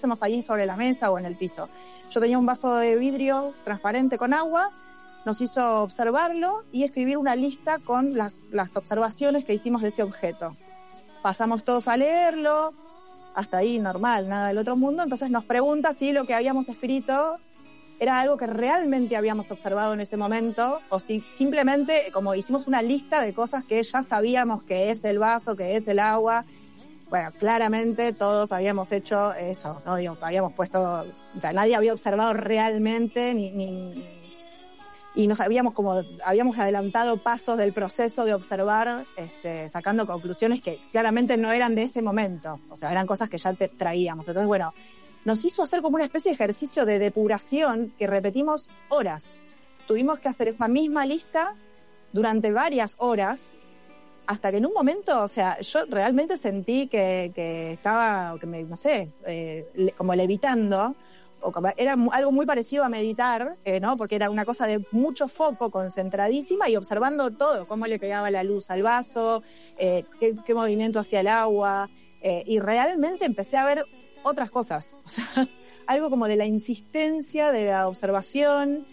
pusiésemos ahí sobre la mesa o en el piso. Yo tenía un vaso de vidrio transparente con agua, nos hizo observarlo y escribir una lista con las observaciones que hicimos de ese objeto. Pasamos todos a leerlo, hasta ahí normal, nada del otro mundo. Entonces nos pregunta si lo que habíamos escrito era algo que realmente habíamos observado en ese momento, o si simplemente, como hicimos una lista de cosas que ya sabíamos que es el vaso, que es el agua. Bueno, claramente todos habíamos hecho eso, ¿no? Digo, habíamos puesto, o sea, nadie había observado realmente, y nos habíamos adelantado pasos del proceso de observar, sacando conclusiones que claramente no eran de ese momento, o sea, eran cosas que ya traíamos. Entonces, bueno, nos hizo hacer como una especie de ejercicio de depuración que repetimos horas. Tuvimos que hacer esa misma lista durante varias horas, hasta que en un momento, o sea, yo realmente sentí que estaba, no sé, como levitando, o como, era algo muy parecido a meditar, ¿no? Porque era una cosa de mucho foco, concentradísima, y observando todo, cómo le pegaba la luz al vaso, qué movimiento hacía el agua, y realmente empecé a ver otras cosas, o sea, algo como de la insistencia, de la observación,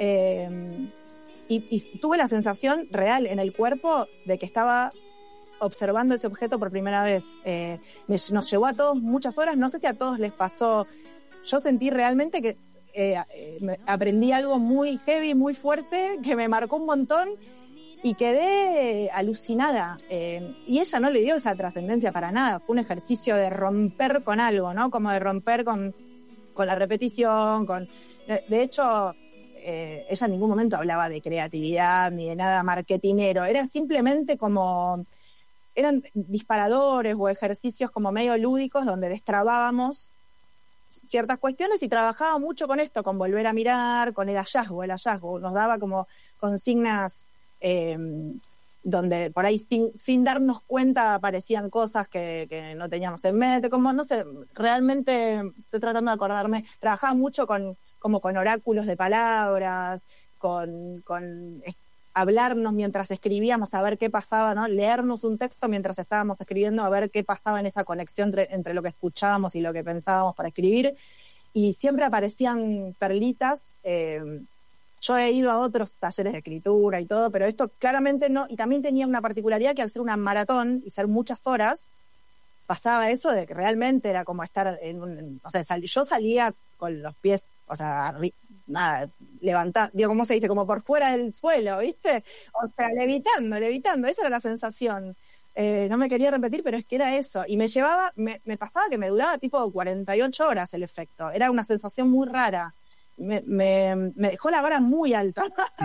y tuve la sensación real en el cuerpo de que estaba observando ese objeto por primera vez. Nos llevó a todos muchas horas, no sé si a todos les pasó. Yo sentí realmente que aprendí algo muy heavy, muy fuerte, que me marcó un montón, y quedé alucinada. Y ella no le dio esa trascendencia para nada. Fue un ejercicio de romper con algo, ¿no? Como de romper con la repetición, de hecho, ella en ningún momento hablaba de creatividad ni de nada marketinero. Era simplemente como, eran disparadores o ejercicios como medio lúdicos donde destrabábamos ciertas cuestiones, y trabajaba mucho con esto, con volver a mirar, con el hallazgo. Nos daba como consignas donde por ahí sin darnos cuenta aparecían cosas que no teníamos en mente, como, no sé, realmente estoy tratando de acordarme. Trabajaba mucho con oráculos de palabras, con hablarnos mientras escribíamos, a ver qué pasaba, ¿no? Leernos un texto mientras estábamos escribiendo, a ver qué pasaba en esa conexión entre lo que escuchábamos y lo que pensábamos para escribir. Y siempre aparecían perlitas. Yo he ido a otros talleres de escritura y todo, pero esto claramente no. Y también tenía una particularidad, que al ser una maratón y ser muchas horas, pasaba eso de que realmente era como estar o sea, yo salía con los pies, o sea, nada, levantar, digo, ¿cómo se dice? Como por fuera del suelo, ¿viste? O sea, levitando, esa era la sensación. No me quería repetir, pero es que era eso. Y me pasaba que me duraba tipo 48 horas el efecto. Era una sensación muy rara. Me dejó la vara muy alta.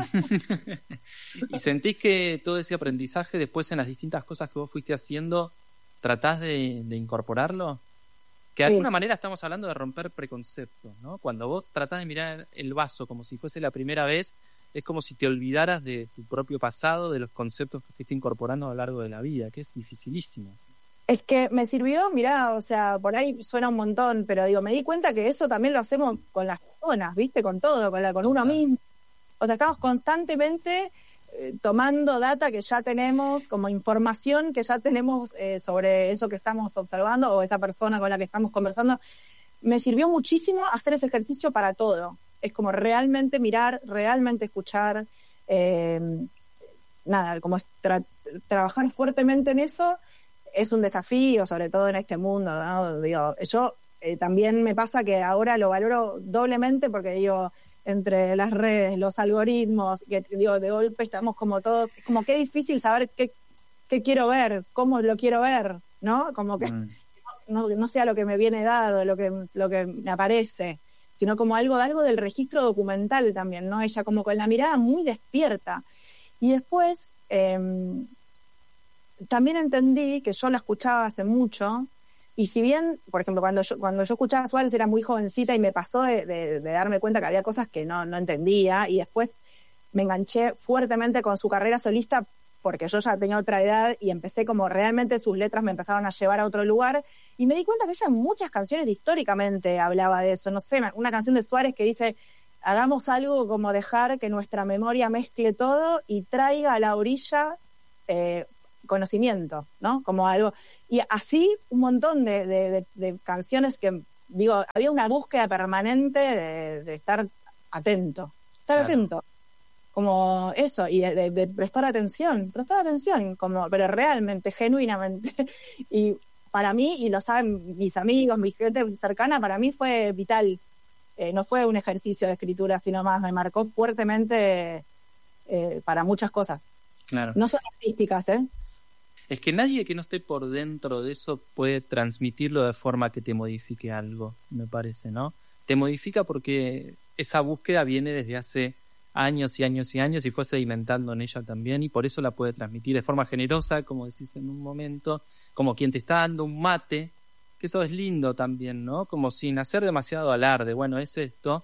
¿Y sentís que todo ese aprendizaje después en las distintas cosas que vos fuiste haciendo, tratás de incorporarlo? Que de alguna manera estamos hablando de romper preconceptos, ¿no? Cuando vos tratás de mirar el vaso como si fuese la primera vez, es como si te olvidaras de tu propio pasado, de los conceptos que fuiste incorporando a lo largo de la vida, que es dificilísimo. Es que me sirvió, mirá, o sea, por ahí suena un montón, pero digo, me di cuenta que eso también lo hacemos con las personas, ¿viste? Con todo, con uno mismo. O sea, estamos constantemente tomando data que ya tenemos, como información que ya tenemos sobre eso que estamos observando o esa persona con la que estamos conversando. Me sirvió muchísimo hacer ese ejercicio para todo. Es como realmente mirar, realmente escuchar, nada, como trabajar fuertemente en eso es un desafío, sobre todo en este mundo, ¿no? Digo, yo también me pasa que ahora lo valoro doblemente, porque digo, entre las redes, los algoritmos, que digo, de golpe estamos como todos, como qué difícil saber qué quiero ver, cómo lo quiero ver, ¿no? Como que no sea lo que me viene dado, lo que me aparece, sino como algo del registro documental también, ¿no? Ella como con la mirada muy despierta. Y después también entendí que yo la escuchaba hace mucho, y si bien, por ejemplo, cuando yo escuchaba a Suárez era muy jovencita, y me pasó de darme cuenta que había cosas que no entendía, y después me enganché fuertemente con su carrera solista porque yo ya tenía otra edad y empecé como realmente sus letras me empezaron a llevar a otro lugar, y me di cuenta que ella en muchas canciones históricamente hablaba de eso. No sé, una canción de Suárez que dice: hagamos algo como dejar que nuestra memoria mezcle todo y traiga a la orilla conocimiento, ¿no? Como algo. Y así un montón de canciones que digo, había una búsqueda permanente de estar atento, como eso, y de prestar atención, como, pero realmente, genuinamente. Y para mí, y lo saben mis amigos, mi gente cercana, para mí fue vital. No fue un ejercicio de escritura, sino más, me marcó fuertemente para muchas cosas. Claro. No son artísticas, ¿eh? Es que nadie que no esté por dentro de eso puede transmitirlo de forma que te modifique algo, me parece, ¿no? Te modifica porque esa búsqueda viene desde hace años y años y años y fue sedimentando en ella también, y por eso la puede transmitir de forma generosa, como decís en un momento, como quien te está dando un mate, que eso es lindo también, ¿no? Como sin hacer demasiado alarde, bueno, es esto,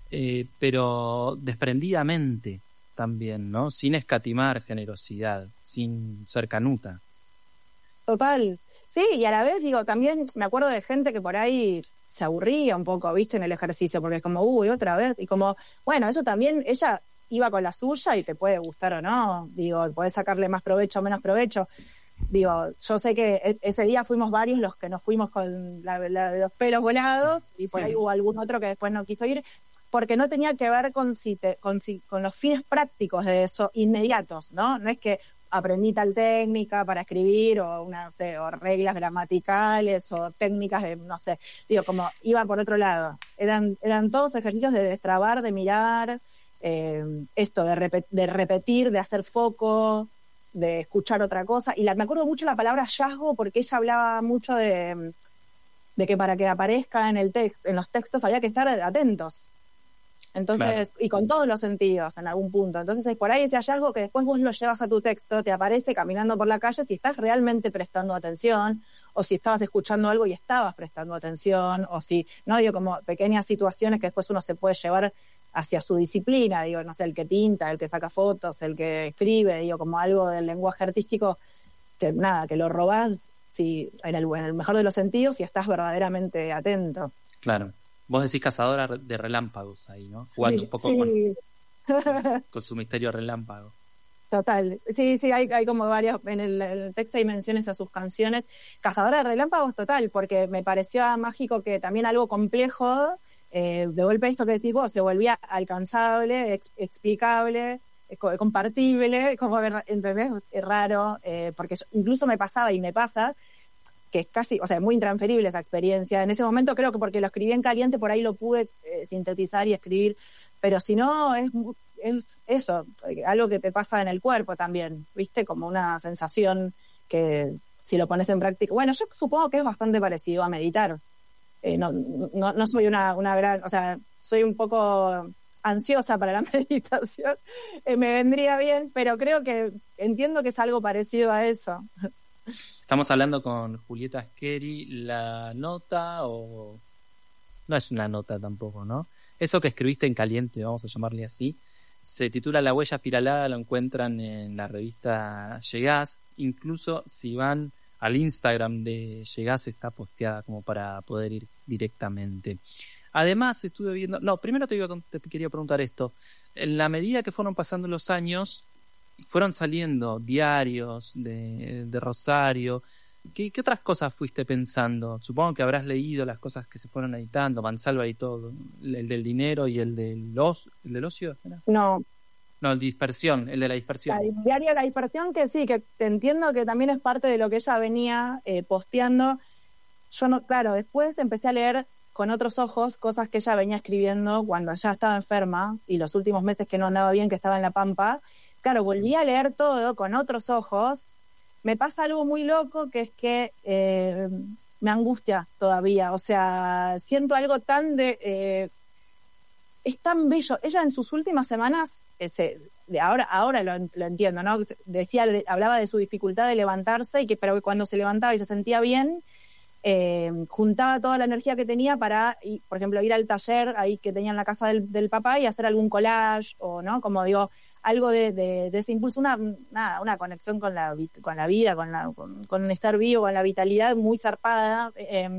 pero desprendidamente también, ¿no? Sin escatimar generosidad, sin ser canuta. Total. Sí, y a la vez, digo, también me acuerdo de gente que por ahí se aburría un poco, ¿viste? En el ejercicio, porque es como, uy, otra vez, y como, bueno, eso también, ella iba con la suya y te puede gustar o no, digo, podés sacarle más provecho o menos provecho. Digo, yo sé que ese día fuimos varios los que nos fuimos con los pelos volados, y por ahí hubo algún otro que después no quiso ir, porque no tenía que ver con los fines prácticos de eso, inmediatos, ¿no? No es que aprendí tal técnica para escribir, o no sé, o reglas gramaticales, o técnicas de, no sé, digo, como iba por otro lado. Eran todos ejercicios de destrabar, de mirar, esto, de repetir, de hacer foco, de escuchar otra cosa. Y me acuerdo mucho la palabra hallazgo, porque ella hablaba mucho de que para que aparezca en los textos había que estar atentos. Entonces, claro. Y con todos los sentidos en algún punto. Entonces es por ahí ese hallazgo que después vos lo llevas a tu texto, te aparece caminando por la calle si estás realmente prestando atención, o si estabas escuchando algo y estabas prestando atención, o si, no, digo, como pequeñas situaciones que después uno se puede llevar hacia su disciplina, digo, no sé, el que pinta, el que saca fotos, el que escribe, digo, como algo del lenguaje artístico que nada, que lo robás si, en el mejor de los sentidos, y estás verdaderamente atento. Claro. Vos decís cazadora de relámpagos ahí, ¿no? Jugando un poco con su misterio relámpago. Total. Sí, hay como varias, en el texto hay menciones a sus canciones. Cazadora de relámpagos, total, porque me pareció mágico que también algo complejo, de golpe esto que decís vos, se volvía alcanzable, explicable, compartible, como, ¿entendés? Es raro, porque incluso me pasaba y me pasa que es casi, o sea, muy intransferible esa experiencia. En ese momento creo que porque lo escribí en caliente, por ahí lo pude sintetizar y escribir, pero si no, es eso, algo que te pasa en el cuerpo también, ¿viste? Como una sensación que si lo pones en práctica, bueno, yo supongo que es bastante parecido a meditar. No soy una gran, o sea, soy un poco ansiosa para la meditación, me vendría bien, pero creo que entiendo que es algo parecido a eso. Estamos hablando con Julieta Asqueri. La nota, o no es una nota tampoco, ¿no? Eso que escribiste en caliente, vamos a llamarle así, se titula La huella espiralada, lo encuentran en la revista Llegás. Incluso si van al Instagram de Llegás está posteada como para poder ir directamente. Además estuve viendo, no, primero te quería preguntar esto. En la medida que fueron pasando los años, fueron saliendo diarios de Rosario. ¿Qué otras cosas fuiste pensando? Supongo que habrás leído las cosas que se fueron editando, Mansalva y todo, el del dinero y el del ocio, ¿era? No, el dispersión, el de la dispersión. El diario de la dispersión, que sí, que te entiendo que también es parte de lo que ella venía posteando. Yo no, claro, después empecé a leer con otros ojos cosas que ella venía escribiendo cuando ya estaba enferma y los últimos meses que no andaba bien, que estaba en La Pampa. Claro, volví a leer todo con otros ojos. Me pasa algo muy loco, que es que me angustia todavía. O sea, siento algo tan es tan bello. Ella en sus últimas semanas, ahora lo entiendo, ¿no? Hablaba de su dificultad de levantarse, pero que cuando se levantaba y se sentía bien, juntaba toda la energía que tenía para, por ejemplo, ir al taller ahí que tenía en la casa del papá y hacer algún collage, o no, como digo, algo de ese impulso, una conexión con la vida, con estar vivo, con la vitalidad muy zarpada.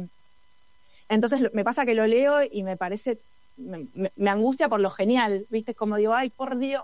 Entonces me pasa que lo leo y me parece, me angustia por lo genial, ¿viste? Como digo, ay, por Dios.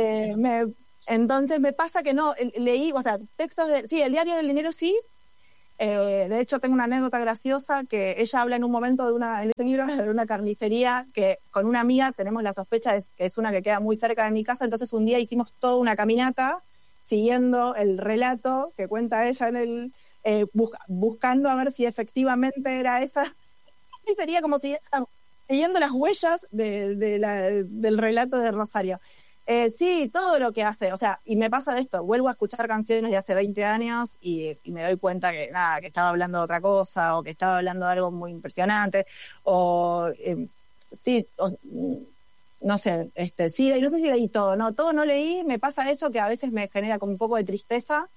Entonces me pasa que no, leí, o sea, textos sí, el diario del dinero sí, De hecho, tengo una anécdota graciosa que ella habla en un momento en ese libro de una carnicería que con una amiga tenemos la sospecha de que es una que queda muy cerca de mi casa. Entonces un día hicimos toda una caminata siguiendo el relato que cuenta ella buscando a ver si efectivamente era esa. Y sería como si siguiendo las huellas del relato de Rosario. Sí, todo lo que hace, o sea, y me pasa de esto, vuelvo a escuchar canciones de hace 20 años y me doy cuenta que nada, que estaba hablando de otra cosa, o que estaba hablando de algo muy impresionante, o sí, no sé, sí, no sé si leí todo, no, todo no leí, me pasa eso que a veces me genera como un poco de tristeza,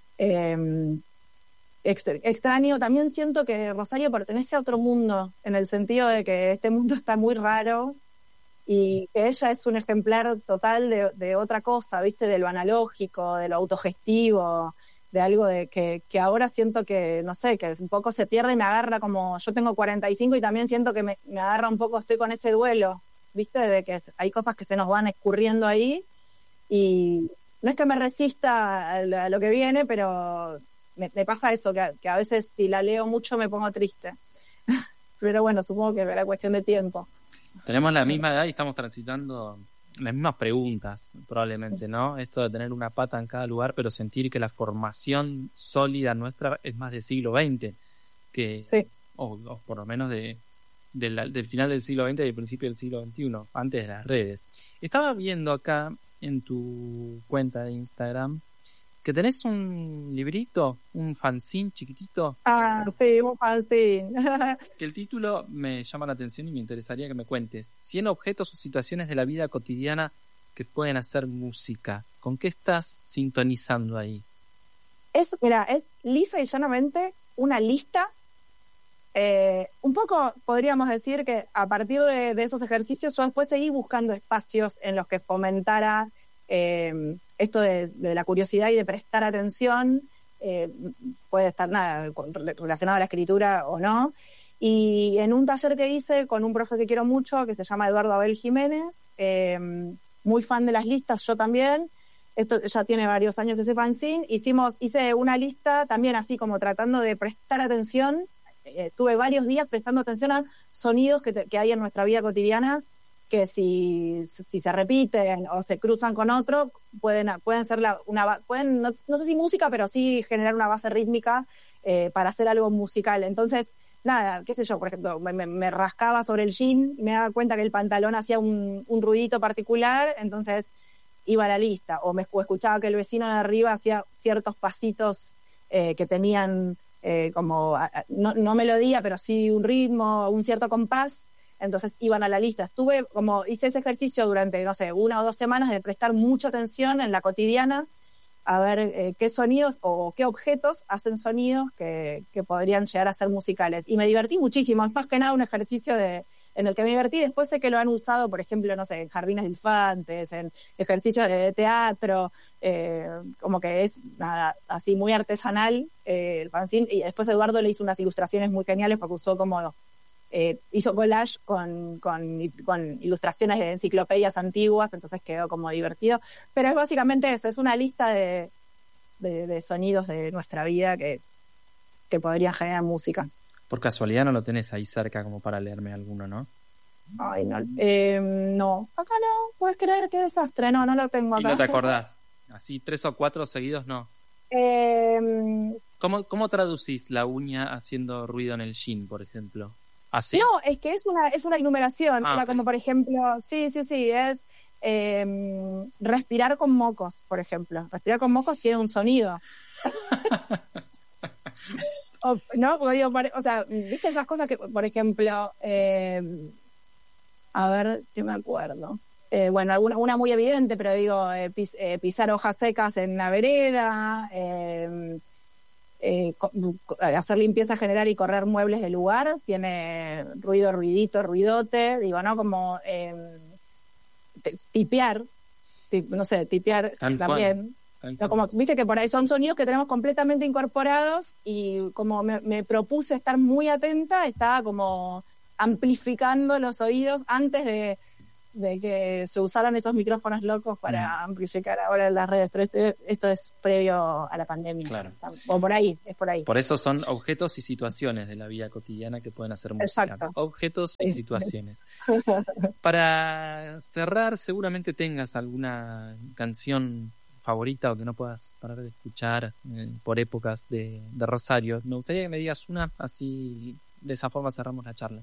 extraño, también siento que Rosario pertenece a otro mundo, en el sentido de que este mundo está muy raro, y que ella es un ejemplar total de otra cosa, ¿viste? De lo analógico, de lo autogestivo, de algo que ahora siento que, no sé, que un poco se pierde y me agarra como, yo tengo 45 y también siento que me agarra un poco, estoy con ese duelo, ¿viste? De que hay cosas que se nos van escurriendo ahí y no es que me resista a lo que viene, pero me pasa eso, que a veces si la leo mucho me pongo triste. Pero bueno, supongo que era cuestión de tiempo. Tenemos la misma edad y estamos transitando las mismas preguntas, probablemente, ¿no? Esto de tener una pata en cada lugar, pero sentir que la formación sólida nuestra es más del siglo XX, que, sí. o por lo menos del final del siglo XX y del principio del siglo XXI, antes de las redes. Estaba viendo acá en tu cuenta de Instagram que tenés un librito, un fanzine chiquitito. Ah, sí, un fanzine. Que el título me llama la atención y me interesaría que me cuentes. 100 objetos o situaciones de la vida cotidiana que pueden hacer música. ¿Con qué estás sintonizando ahí? Mira, es lisa y llanamente una lista. Un poco podríamos decir que a partir de esos ejercicios yo después seguí buscando espacios en los que fomentara esto de la curiosidad y de prestar atención, puede estar nada relacionado a la escritura o no, y en un taller que hice con un profe que quiero mucho, que se llama Eduardo Abel Jiménez, muy fan de las listas, yo también, esto ya tiene varios años ese fanzine, hice una lista también así como tratando de prestar atención, estuve varios días prestando atención a sonidos que hay en nuestra vida cotidiana, que si se repiten o se cruzan con otro, pueden ser no sé si música, pero sí generar una base rítmica para hacer algo musical. Entonces, nada, qué sé yo, por ejemplo, me rascaba sobre el jean y me daba cuenta que el pantalón hacía un ruidito particular, entonces iba a la lista. O escuchaba que el vecino de arriba hacía ciertos pasitos que tenían como, no melodía, pero sí un ritmo, un cierto compás. Entonces iban a la lista. Hice ese ejercicio durante, no sé, 1 o 2 semanas de prestar mucha atención en la cotidiana a ver qué sonidos o qué objetos hacen sonidos que podrían llegar a ser musicales. Y me divertí muchísimo. Es más que nada un ejercicio en el que me divertí. Después sé que lo han usado, por ejemplo, no sé, en jardines de infantes, en ejercicios de teatro, como que es nada, así muy artesanal el fanzine. Y después Eduardo le hizo unas ilustraciones muy geniales porque usó como... hizo collage con ilustraciones de enciclopedias antiguas, entonces quedó como divertido, pero es básicamente eso, es una lista de sonidos de nuestra vida que podrían generar música. Por casualidad no lo tenés ahí cerca como para leerme alguno, ¿no? Ay, no, no, acá no, puedes creer, qué desastre, no lo tengo acá. ¿Y no te acordás? Así 3 o 4 seguidos, no. ¿Cómo traducís la uña haciendo ruido en el jean, por ejemplo? ¿Así? No, es que es una enumeración, okay. Como por ejemplo, sí, es respirar con mocos, por ejemplo. Respirar con mocos tiene un sonido. ¿No? Como digo, o sea, ¿viste esas cosas que, por ejemplo, a ver, yo me acuerdo. Bueno, una muy evidente, pero digo, pisar hojas secas en la vereda, hacer limpieza general y correr muebles del lugar, tiene ruidote, digo, ¿no? Como tipear, no sé, tipear también. Como, viste que por ahí son sonidos que tenemos completamente incorporados y como me propuse estar muy atenta, estaba como amplificando los oídos antes de que se usaran esos micrófonos locos para amplificar ahora las redes, pero esto es previo a la pandemia. Claro. O por ahí, es por ahí. Por eso son objetos y situaciones de la vida cotidiana que pueden hacer música. Exacto. Objetos y situaciones. Para cerrar, seguramente tengas alguna canción favorita o que no puedas parar de escuchar por épocas de Rosario. Me gustaría que me digas una, así de esa forma cerramos la charla.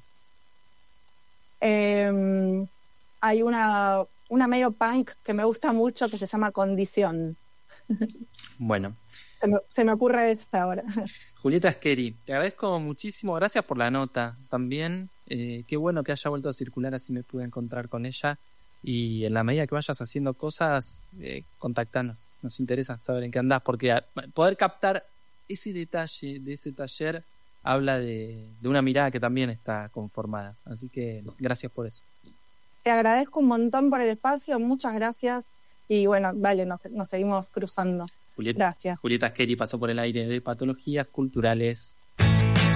Hay una medio punk que me gusta mucho que se llama Condición. Bueno. Se me ocurre esta ahora. Julieta Scheri, te agradezco muchísimo, gracias por la nota también. Qué bueno que haya vuelto a circular, así me pude encontrar con ella. Y en la medida que vayas haciendo cosas, contactanos. Nos interesa saber en qué andás, porque poder captar ese detalle de ese taller habla de una mirada que también está conformada. Así que gracias por eso. Te agradezco un montón por el espacio, muchas gracias. Y bueno, dale, nos seguimos cruzando. Gracias. Julieta Scheri pasó por el aire de Patologías Culturales.